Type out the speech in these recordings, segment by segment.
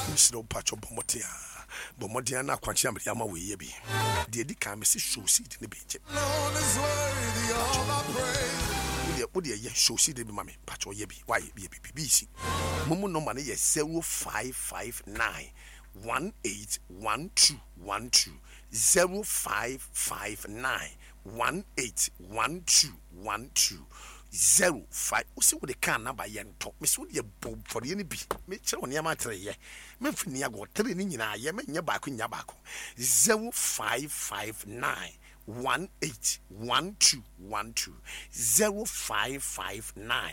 Mr. Pacho Bomotia na Quancham Yama we be. The Dicam is show seat in the beach. Would you show seat in mammy, Pacho Yebi, why BBC? Mumu no money is 0559 181212 0559 181212 05. See what the can number yen talk. Miss would you bob for the NB? Make sure on your matter ye. Memphania got 3 in ya, men your back in Yabaco 0559 181212 0559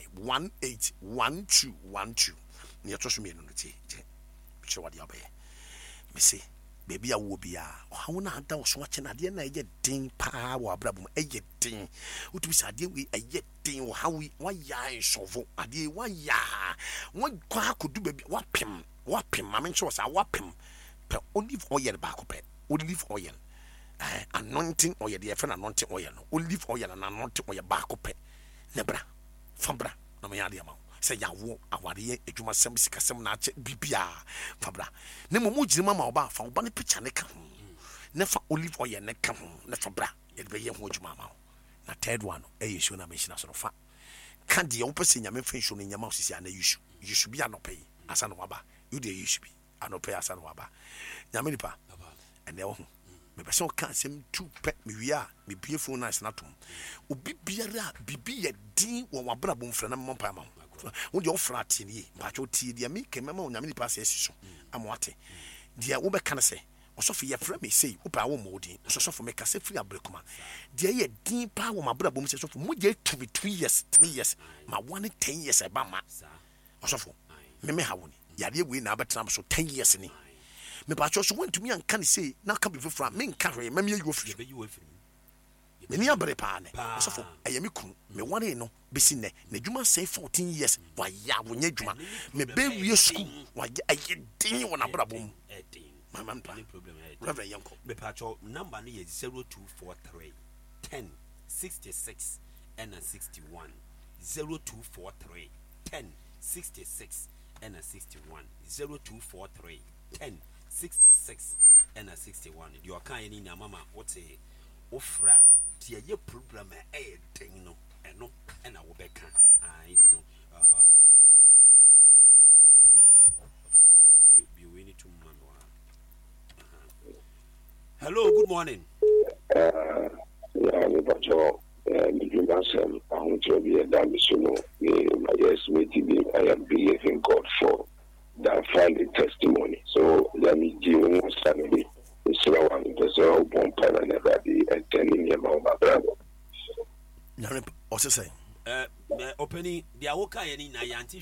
181212 near to me on the tea. Which what you be? Missy. Baby, I will be how not was watching a dear night ding power problem a yet ding. What was I deal with a yet ding how we why ya so a dear why ya one could do baby whap him, I mean, shows I whap him. Per olive oil back up, olive oil, anointing oil, dear friend, anointing oil, olive oil and anointing oil back up, nebra, fambra, no me adia. Say ya wo aware edwuma sem sikasem na ache bibia fabra ne momo mama oba fa oba ne picture ne ka ho ne fa olive oil ne ka ho ne fabra ye be ye ho edwuma ma na third one e yesu na mention so fa ka de wo pese nyame fa nsu ne nyama osisi ana yesu bi anope asa no waba you de yesu bi anope asa no waba nyame nipa ene wo ho me be so ka sem tu pe me wia me bie phone na na tom obi biara bibi ye din wo wabra bom fra na mompa ma when you offer at ye, but your tea, dear me, came among Yamini passes. I'm what dear Uber can say, or Sophia Fremy say, Upa Modi, so for make us a free abrecoma. Dear ye, deep power, my brother says of Moody to be 3 years, 3 years, my 1 in 10 years, I bama. Or so for Meme Hawani, Yadi win about time so 10 years in it. Me but also went to me and can say, now come before from me carry, maybe you will. Many are very pane. So for I am me one no be seen ne Juma say 14 years. Why ya when ye Juma me be school. Why I get ding when I brought boom. My man problem. Reverend Yanko. Me pacho number ni is 0243 10 66 and 61 0243 10 66 and 61 0243 10 66 and 61. You are kind in your mama. What's a ofra? Your problem a thing no and no and I will back you know we need to hello, good morning. Yeah, but your myself, I want to be a damn my yes, maybe I am believing God for that family testimony. So let me give you one Saturday. It's one there's a one time and never be attending your mama brother. What's it say? Opening the Awoka any Nayanti.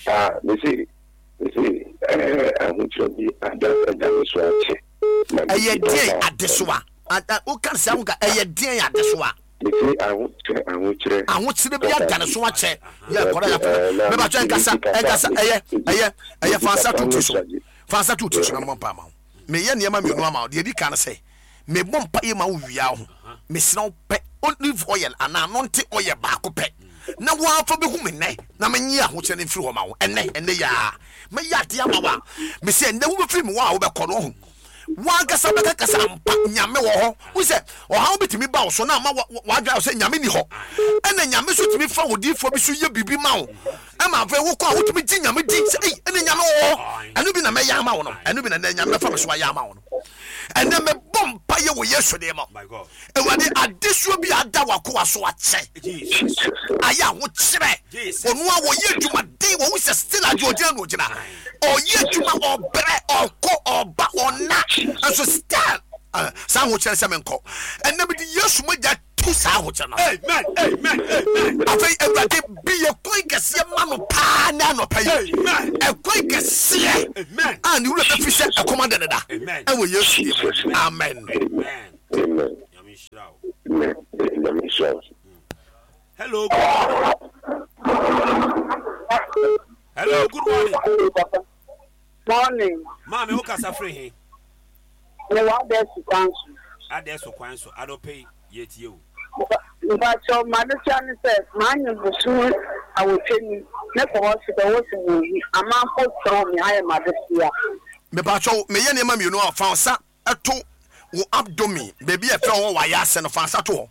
I want to be a damn a year day at this one. Who can say a day at this one? I want to be a done so much. Yeah, never try Fansa to teach no pama. Me ye niam me no ama de di kan say me bom pa ye ma wo wia ho me sna pe olive oil ana anointing oil ba ko pe na wo afa be hu me nai na me nyi aho che ne firi ho ma wo ene ya me ya de ama wa me say ne wo be firi me wa wo be ko no ho wa kasa be kasa mpa nyame wo ho wo say o ha obetimi ba wo so na ma wa dwa say nyame ni ho ene nyame so timi fa odifo bi so ye bibi ma wo ama fa wo ko a wo timi ji nyame di say ene nyame wo anu bi na me ya ma wo no anu bi na nyame fa me so ya ma wo no ene me bom pa ye wo yesu de mo my god e wade adesuo bi ada wa ko aso ache aya wo kire onu a wo ye dwuma de wo se still adwodina no gina o ye dwuma o bre o ko o ba ona so still sa ho kire se menko ene bi yesu mo ja tu sa ho kire no amen afei ewade bi ye koi kese ma no pa na no pa ye e koi kese amen and you let the fish a command da amen e wo yesu amen hello hello, good morning. Morning. Mama, who can free him? No, what there's to cancel. I dare so cancel. I don't pay yet you. But so my son says, "Man, you soon I will tell you. Never was it was a man put from me. I am a me ba cho me ye ne ma mienu a fansa eto wo abdomen baby e fe wo wa ya ase no fansa to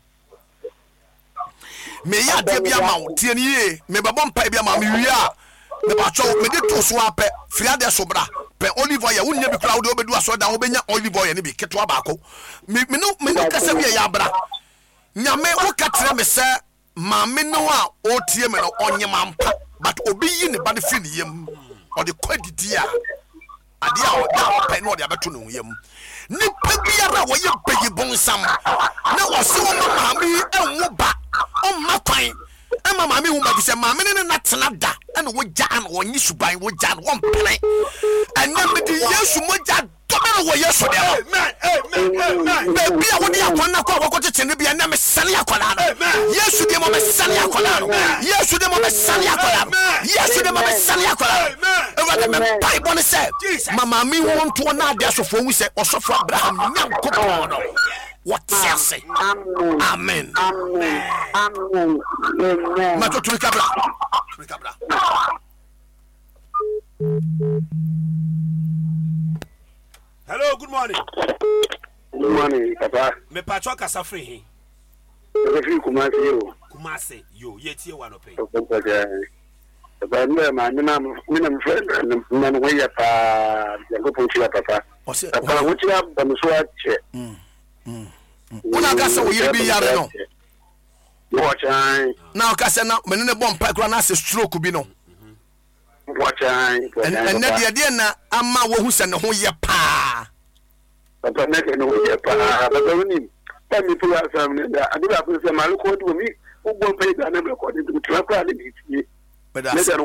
me ya de bia ma wo tie ni ye me ba bom pa bia ma me wi a me ba cho me de to so apɛ fria de so bra pe olive oil wo nya bi kra wo de obedu aso da wo benya olive oil ne bi ketwa ba ko me no kasa bi ya bra nyame wo ka tere me se ma me no a o tie me no onyema mpa but obi yi ne ba de fi ne yam o de kwadidi a ade a o da pe no de abeto no yam ni pe biara wo ye begi bonsam na wo se wo ma me enwo ba o ma kwan ama ma me hu ba bi se ma me ne na tena da na wo ja an wo nyi suban wo ja wo mpene anya me di Yesu mo ja domero wo Yesu de amen baby a wo di akwana kwa wo tete ne bia na me sane akwala no Yesu de mo me sane akwala no Yesu de mo me sane akwala no Yesu de mo me sane akwala no e wa me Bible ne say mama mi won to na ade asofo hu se osofo Abraham nyankopon no what say amen ma to tuli kabla Hello, good morning. Good morning, Papa. Me patcho kasa free he. Free Kumase yo yetie one open. But I'm friend and man way up go Papa. Papa, what you have done so much. Una kasa wo yiri bi yare no. Watch I. Now kasa na me ne bom pa kra na se stroke bi no. Watch I. And na de na ama wo hu se ne ho ye pa. Papa make no ye pa. But when tell me to ask me that I do have to say my look to me. Who go pay that number according to the track me. But that's it.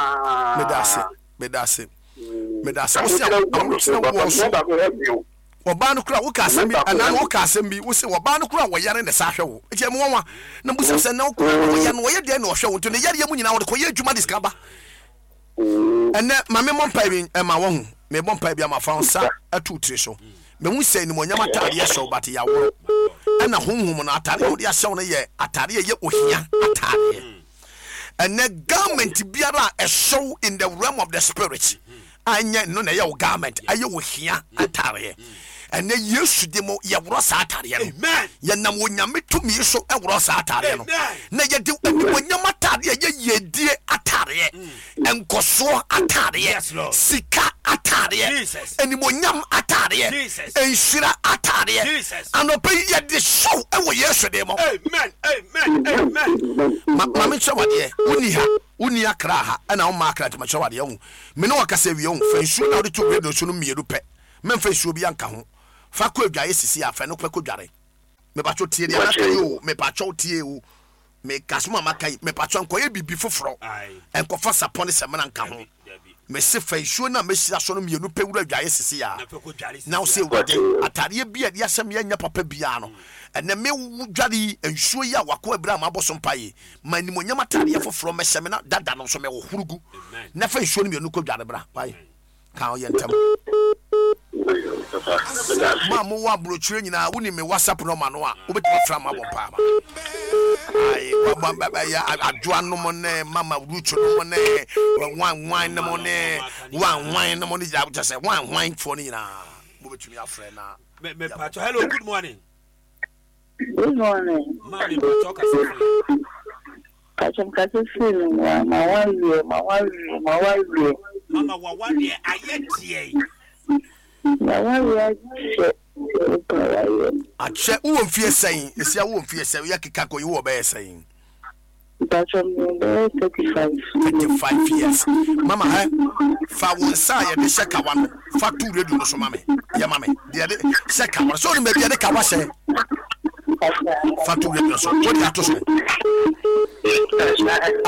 Obanu kura wo ka asem bi anan wo ka asem bi wo se obanu kura wo yare ne sa hwe wo eje mo wanwa na mbusa se na wo ye no ye de na wo hwe wo to ne yare ye mu nyina wo ko ye adwuma diskaba ene mame mompa bi ma wo hu me mompa bi ma fa nsa atu tire so me hu se ni mo nyama tare ye so but ya wo ena honhum na atare wo de ahye no ye atare ye ohia atare ene garment biara a show in the realm of the spirit anya no na ye garment aye ohia atare ene Yesu de mo ye woro sa atare no amen ye nam wonyame tumi so e woro sa atare no na ye de wonyama atare ye yedie atare enkoso atare sika atare eni wonyam atare enshira atare anope ye de show e wo Yesu de mo amen ma me chawade uni akra ha na o ma akra ma chawade hu me no wakasa wi hu fansu na de to radio so no miedu pe me fansu bi anka ho fa ko adwaye sisi afa no ko dware me ba cho tie dia na yo me ba cho tie o me kasuma makai me ba cho nkoye bibi foforo enko fa sapone se mena nka ho me se fansu na me sira so no mienu pe wura adwaye sisi ya na o se wode atare bia dia sem ya nya papa bia no ene me dware ensuo ya wako Abraham aboso mpaye mani mo nyama atare foforo me se me na dada no so me wo hurugu na fansu no mienu ko dware bra pai ka o yentam Mama wa brochire nyina woni me WhatsApp no ma no a obetima fra ma bompa ba ai baba ya adwa no mo ne mama rucho no mo ne wan no mo ne wan no mo ne ja say wan for ni na obetumi afre na me pacho hello good morning Mami pacho kase feel ma wa mama wa wadie ayetie ache uwo mfie sen esia uwo mfie sen ya kikako yiwo be sen that's 35 years mama ha fa wonsa ya de sheka wano fa tu redu no so mame ya mame de sheka wano so ni me de ka wa she fa tu redu so what ya to so